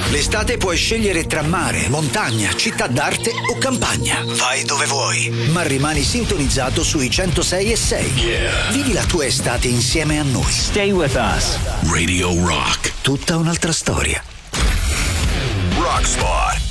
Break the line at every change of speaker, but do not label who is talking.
L'estate puoi scegliere tra mare, montagna, città d'arte o campagna. Vai dove vuoi, ma rimani sintonizzato sui 106.6.
Yeah.
Vivi la tua estate insieme a noi.
Stay with us.
Radio Rock.
Tutta un'altra storia.
Rock Spot.